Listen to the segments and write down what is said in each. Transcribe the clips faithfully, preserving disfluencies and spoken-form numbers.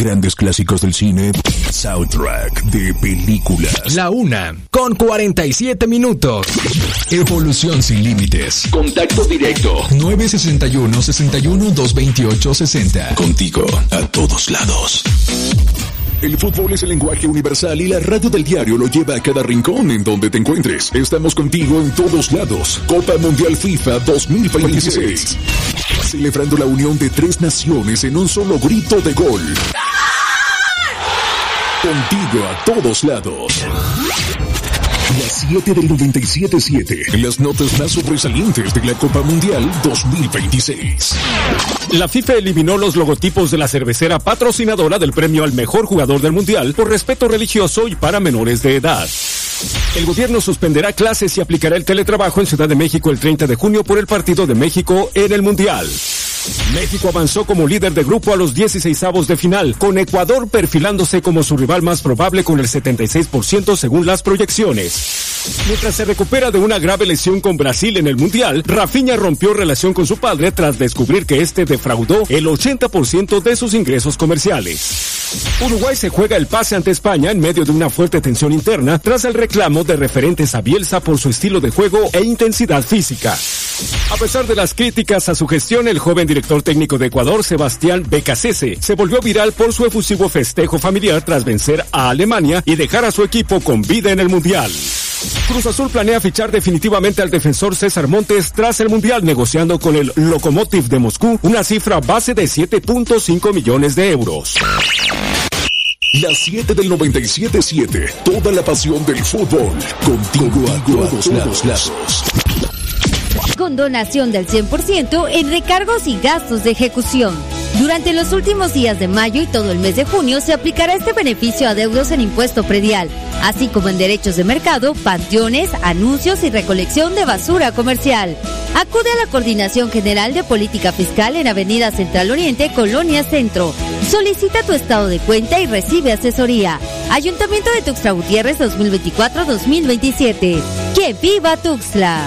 Grandes clásicos del cine, soundtrack de películas. La una, con cuarenta y siete minutos. Evolución sin límites. Contacto directo. nueve seis uno, seis uno, dos dos ocho, seis cero. Contigo a todos lados. El fútbol es el lenguaje universal y la radio del diario lo lleva a cada rincón en donde te encuentres. Estamos contigo en todos lados. Copa Mundial FIFA dos mil veintiséis. Celebrando la unión de tres naciones en un solo grito de gol. Contigo a todos lados. Las siete del noventa y siete punto siete. Las notas más sobresalientes de la Copa Mundial dos mil veintiséis. La FIFA eliminó los logotipos de la cervecera patrocinadora del premio al mejor jugador del Mundial por respeto religioso y para menores de edad. El gobierno suspenderá clases y aplicará el teletrabajo en Ciudad de México el treinta de junio por el partido de México en el Mundial. México avanzó como líder de grupo a los dieciseisavos de final, con Ecuador perfilándose como su rival más probable con el setenta y seis por ciento según las proyecciones. Mientras se recupera de una grave lesión con Brasil en el Mundial, Rafinha rompió relación con su padre tras descubrir que este defraudó el ochenta por ciento de sus ingresos comerciales. Uruguay se juega el pase ante España en medio de una fuerte tensión interna tras el reclamo de referentes a Bielsa por su estilo de juego e intensidad física. A pesar de las críticas a su gestión, el joven director técnico de Ecuador, Sebastián Becasese, se volvió viral por su efusivo festejo familiar tras vencer a Alemania y dejar a su equipo con vida en el Mundial. Cruz Azul planea fichar definitivamente al defensor César Montes tras el Mundial, negociando con el Lokomotiv de Moscú una cifra base de siete punto cinco millones de euros. Las siete del noventa y siete punto siete. Toda la pasión del fútbol. Contigo, Contigo a todos, todos lados. Con donación del cien por ciento en recargos y gastos de ejecución. Durante los últimos días de mayo y todo el mes de junio se aplicará este beneficio a deudos en impuesto predial, así como en derechos de mercado, panteones, anuncios y recolección de basura comercial. Acude a la Coordinación General de Política Fiscal en Avenida Central Oriente, Colonia Centro. Solicita tu estado de cuenta y recibe asesoría. Ayuntamiento de Tuxtla Gutiérrez dos mil veinticuatro a dos mil veintisiete. ¡Que viva Tuxtla!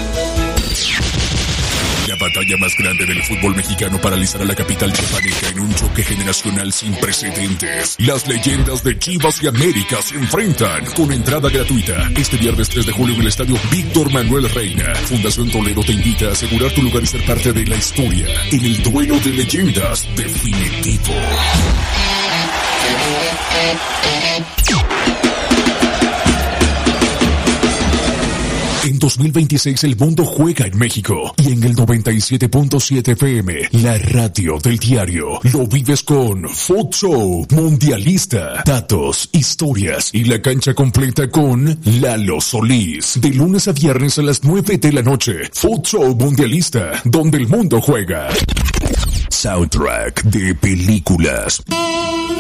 La batalla más grande del fútbol mexicano paralizará la capital chiapaneca en un choque generacional sin precedentes. Las leyendas de Chivas y América se enfrentan con entrada gratuita este viernes tres de julio en el estadio Víctor Manuel Reina. Fundación Toledo te invita a asegurar tu lugar y ser parte de la historia en el duelo de leyendas definitivo. En dos mil veintiséis el mundo juega en México y en el noventa y siete punto siete F M, la radio del diario, lo vives con Foot Show Mundialista, datos, historias y la cancha completa con Lalo Solís. De lunes a viernes a las nueve de la noche, Foot Show Mundialista, donde el mundo juega. Soundtrack de películas.